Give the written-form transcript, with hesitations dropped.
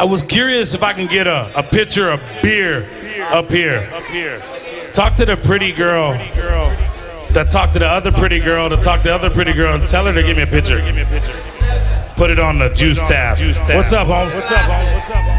I was curious if I can get a pitcher of beer up here. Talk to the pretty girl that talked to the other pretty girl to talk to the other pretty girl and tell her to give me a pitcher. Put it on the juice tab. What's up, Holmes?